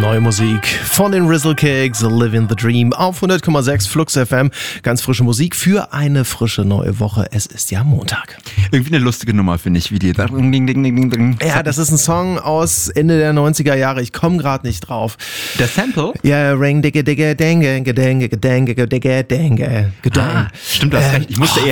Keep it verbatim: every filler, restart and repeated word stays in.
Neue Musik von den Rizzle Cakes, Living the Dream auf hundert Komma sechs Flux F M. Ganz frische Musik für eine frische neue Woche. Es ist ja Montag. Irgendwie eine lustige Nummer, finde ich, wie die. Ja, das ist ein Song aus Ende der neunziger Jahre. Ich komme gerade nicht drauf. Der Sample? Ja, ring digge digge denge gedenge gedenge gedenge gedenge. Ah, stimmt, das recht. Ich musste eher